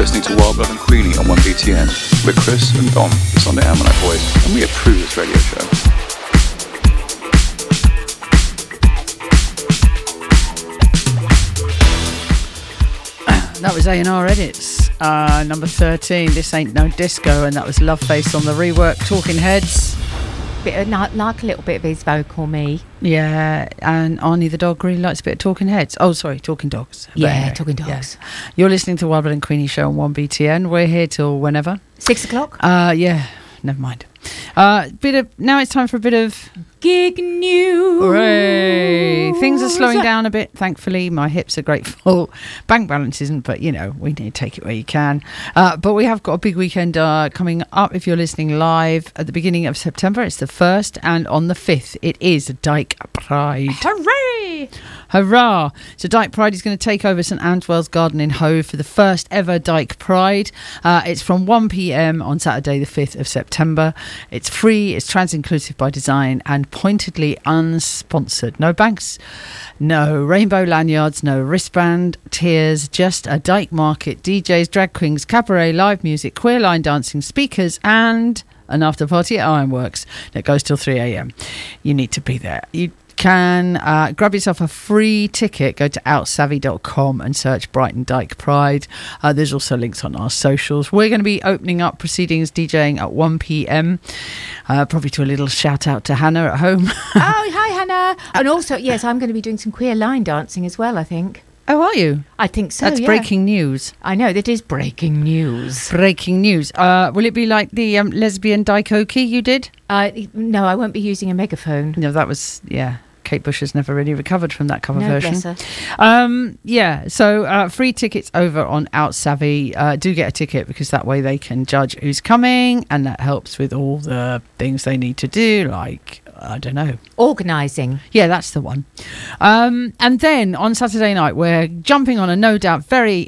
listening to Wild Blood and Queenie on 1BTN. We're Chris and Dom, the Sunday Ammonite Boys, and we approve this radio show. That was A&R Edits, number 13, This Ain't No Disco, and that was Love Face on the rework, Talking Heads. Like a little bit of his vocal, me. Yeah, and Arnie the dog really likes a bit of Talking Heads. Oh, sorry, Talking Dogs. Yeah, Talking Dogs. Yeah. You're listening to Wild Blood and Queenie show on 1BTN. We're here till whenever. 6 o'clock? Yeah, never mind. Now it's time for a bit of gig news. Hooray! Things are slowing down a bit, thankfully. My hips are grateful. Bank balance isn't, but you know, we need to take it where you can. But we have got a big weekend coming up. If you're listening live at the beginning of September, it's the 1st, and on the 5th it is Dyke Pride. Hooray! Hurrah! So Dyke Pride is going to take over St Anne's Wells Garden in Hove for the first ever Dyke Pride. It's from 1 p.m. on Saturday the 5th of September. It's free, it's trans-inclusive by design, and pointedly unsponsored. No banks, no rainbow lanyards, no wristband tiers, just a Dyke market, DJs, drag queens, cabaret, live music, queer line dancing, speakers, and an after party at Ironworks that goes till 3 a.m. You need to be there. You can grab yourself a free ticket. Go to outsavvy.com and search Brighton Dyke Pride. There's also links on our socials. We're going to be opening up proceedings, DJing at 1 p.m. Probably to a little shout out to Hannah at home. Oh, hi Hannah. And also, yes, I'm going to be doing some queer line dancing as well, I think. Oh, are you? I think so. That's breaking news. I know, that is breaking news. Breaking news. Will it be like the lesbian Daikoki you did? No, I won't be using a megaphone. No, that was, yeah. Kate Bush has never really recovered from that cover version. Bless her. Yeah, so free tickets over on OutSavvy. Do get a ticket because that way they can judge who's coming, and that helps with all the things they need to do, like, I don't know. Organising. Yeah, that's the one. And then on Saturday night, we're jumping on a no doubt very...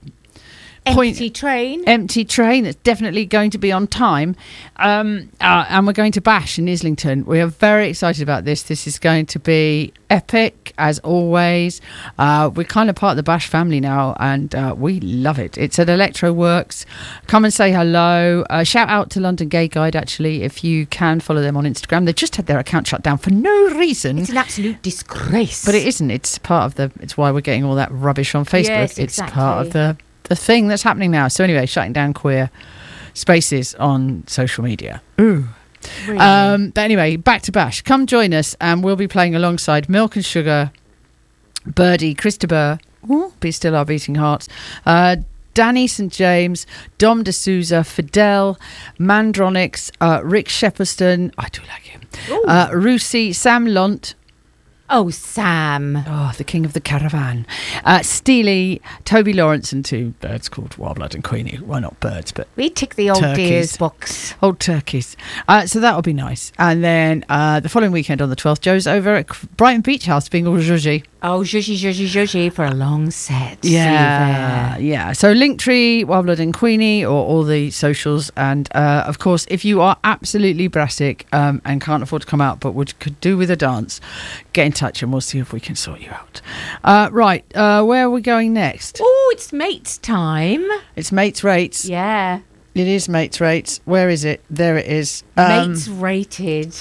Empty train that's definitely going to be on time, and we're going to Bash in Islington. We are very excited about this. This is going to be epic as always. We're kind of part of the Bash family now, and we love it. It's at Electro Works. Come and say hello. Shout out to London Gay Guide, actually, if you can follow them on Instagram. They just had their account shut down for no reason. It's an absolute disgrace, but it isn't. It's part of the, it's why we're getting all that rubbish on Facebook. Yes, exactly. It's part of the thing that's happening now. So anyway, shutting down queer spaces on social media. Ooh. Really? But anyway, back to Bash. Come join us, and we'll be playing alongside Milk and Sugar, Birdie, Christopher, Be Still Our Beating Hearts, Danny St James, Dom D'Souza, Fidel, Mandronix, Rick Shepperston, I do like him, Rusi, Sam Lunt. Oh, Sam. Oh, the king of the caravan. Steely, Toby Lawrence, and 2 birds called Wild Blood and Queenie. Well, not birds, but we tick the old turkeys. dears box. Old turkeys. So that'll be nice. And then the following weekend on the 12th, Joe's over at Brighton Beach House being all zhuzhy. Oh, zhuzhy for a long set. Yeah. So Linktree, Wild Blood and Queenie, or all the socials. And of course, if you are absolutely brassic and can't afford to come out, but could do with a dance, get in touch and we'll see if we can sort you out. Right, where are we going next? Oh, it's Mates time. It's Mates Rates. Yeah. It is Mates Rates. Where is it? There it is. Mates Rated.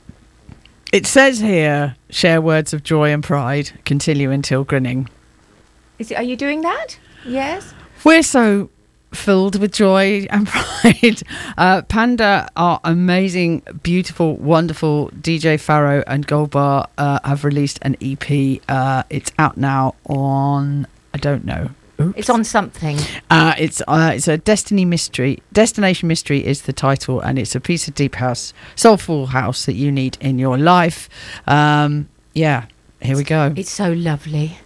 It says here, share words of joy and pride, continue until grinning. Are you doing that? Yes. We're so filled with joy and pride. Panda are amazing, beautiful, wonderful. DJ Farrow and Goldbar have released an EP. It's out now on, I don't know. Oops. It's on something. It's a Destination Mystery is the title, and it's a piece of deep house, soulful house that you need in your life. Yeah, here we go. It's so lovely.